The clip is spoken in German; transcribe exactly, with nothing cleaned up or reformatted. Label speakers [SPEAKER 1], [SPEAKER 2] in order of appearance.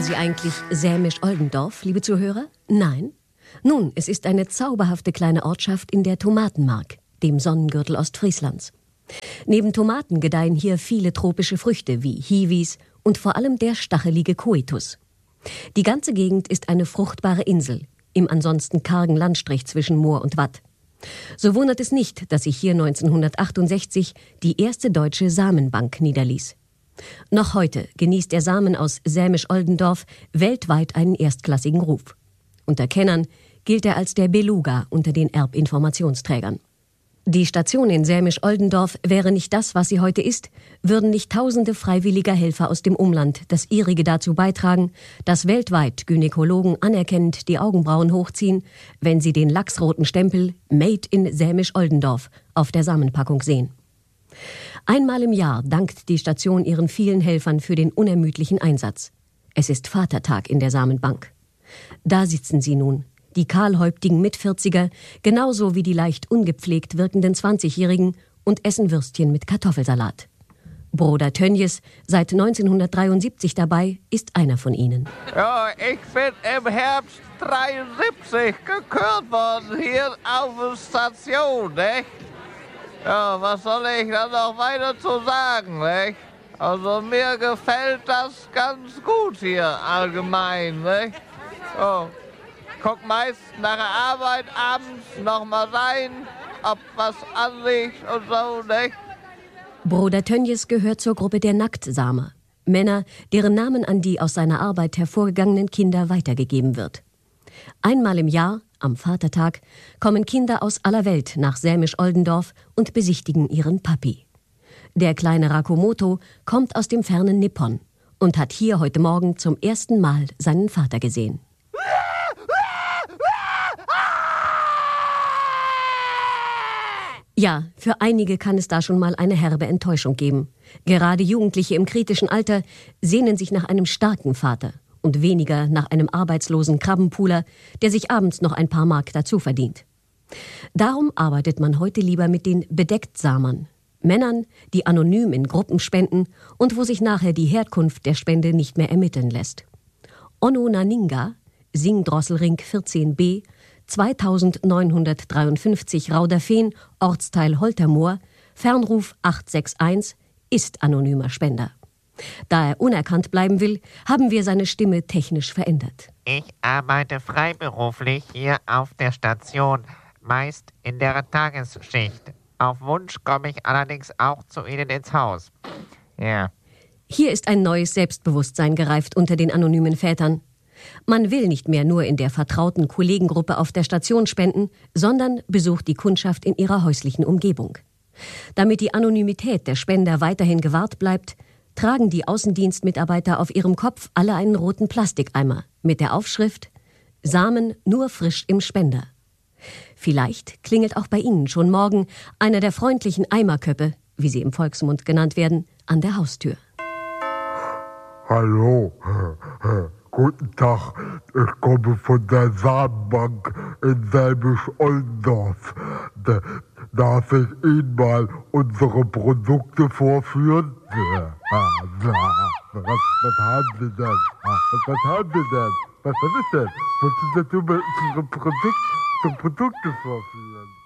[SPEAKER 1] Sie eigentlich Sämisch-Oldendorf, liebe Zuhörer? Nein? Nun, es ist eine zauberhafte kleine Ortschaft in der Tomatenmark, dem Sonnengürtel Ostfrieslands. Neben Tomaten gedeihen hier viele tropische Früchte wie Hiwis und vor allem der stachelige Coitus. Die ganze Gegend ist eine fruchtbare Insel, im ansonsten kargen Landstrich zwischen Moor und Watt. So wundert es nicht, dass sich hier neunzehnhundertachtundsechzig die erste deutsche Samenbank niederließ. Noch heute genießt der Samen aus Sämisch-Oldendorf weltweit einen erstklassigen Ruf. Unter Kennern gilt er als der Beluga unter den Erbinformationsträgern. Die Station in Sämisch-Oldendorf wäre nicht das, was sie heute ist, würden nicht tausende freiwilliger Helfer aus dem Umland das ihrige dazu beitragen, dass weltweit Gynäkologen anerkennend die Augenbrauen hochziehen, wenn sie den lachsroten Stempel Made in Sämisch-Oldendorf auf der Samenpackung sehen. Einmal im Jahr dankt die Station ihren vielen Helfern für den unermüdlichen Einsatz. Es ist Vatertag in der Samenbank. Da sitzen sie nun, die kahlhäuptigen Mitvierziger, genauso wie die leicht ungepflegt wirkenden Zwanzigjährigen, und essen Würstchen mit Kartoffelsalat. Bruder Tönjes, seit neunzehnhundertdreiundsiebzig dabei, ist einer von ihnen.
[SPEAKER 2] Ja, ich bin im Herbst dreiundsiebzig gekürt worden hier auf der Station, nicht? Ja, was soll ich da noch weiter zu sagen, nicht? Also mir gefällt das ganz gut hier allgemein, nicht? Oh. Guck meist nach der Arbeit abends noch mal rein, ob was anliegt und so, nicht?
[SPEAKER 1] Bruder Tönjes gehört zur Gruppe der Nacktsamer. Männer, deren Namen an die aus seiner Arbeit hervorgegangenen Kinder weitergegeben wird. Einmal im Jahr, am Vatertag, kommen Kinder aus aller Welt nach Sämisch-Oldendorf und besichtigen ihren Papi. Der kleine Rakomoto kommt aus dem fernen Nippon und hat hier heute Morgen zum ersten Mal seinen Vater gesehen. Ja, für einige kann es da schon mal eine herbe Enttäuschung geben. Gerade Jugendliche im kritischen Alter sehnen sich nach einem starken Vater und weniger nach einem arbeitslosen Krabbenpuler, der sich abends noch ein paar Mark dazu verdient. Darum arbeitet man heute lieber mit den Bedecktsamern, Männern, die anonym in Gruppen spenden und wo sich nachher die Herkunft der Spende nicht mehr ermitteln lässt. Onno Naninga, Singdrosselring vierzehn b, zweitausendneunhundertdreiundfünfzig Rauderfehn, Ortsteil Holtermoor, Fernruf acht sechs eins, ist anonymer Spender. Da er unerkannt bleiben will, haben wir seine Stimme technisch verändert.
[SPEAKER 3] Ich arbeite freiberuflich hier auf der Station, meist in der Tagesschicht. Auf Wunsch komme ich allerdings auch zu Ihnen ins Haus. Ja.
[SPEAKER 1] Hier ist ein neues Selbstbewusstsein gereift unter den anonymen Vätern. Man will nicht mehr nur in der vertrauten Kollegengruppe auf der Station spenden, sondern besucht die Kundschaft in ihrer häuslichen Umgebung. Damit die Anonymität der Spender weiterhin gewahrt bleibt, tragen die Außendienstmitarbeiter auf ihrem Kopf alle einen roten Plastikeimer mit der Aufschrift »Samen nur frisch im Spender«. Vielleicht klingelt auch bei Ihnen schon morgen einer der freundlichen Eimerköppe, wie sie im Volksmund genannt werden, an der Haustür.
[SPEAKER 4] Hallo, guten Tag. Ich komme von der Samenbank in Sämisch-Oldendorf. Da, darf ich Ihnen mal unsere Produkte vorführen? Was, was haben Sie denn? Was haben Sie denn? Was, was ist denn? Was ist denn unsere Produkte, Produkte vorführen?